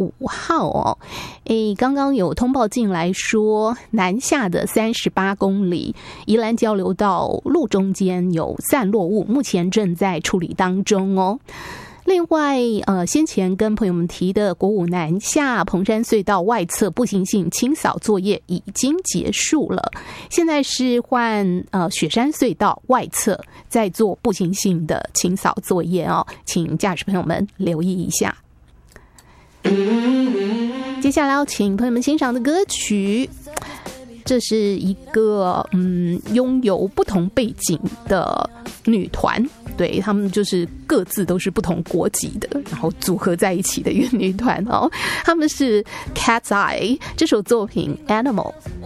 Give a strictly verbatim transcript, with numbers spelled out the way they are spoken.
五号哦，诶，刚刚有通报进来说，南下的三十八公里宜兰交流道路中间有散落物，目前正在处理当中哦。另外，呃，先前跟朋友们提的国五南下彭山隧道外侧步行性清扫作业已经结束了，现在是换呃雪山隧道外侧在做步行性的清扫作业哦，请驾驶朋友们留意一下。接下来要请朋友们欣赏的歌曲，这是一个嗯拥有不同背景的女团，对，他们就是各自都是不同国籍的，然后组合在一起的一个女团哦，他们是 Cat's Eye， 这首作品 Animal。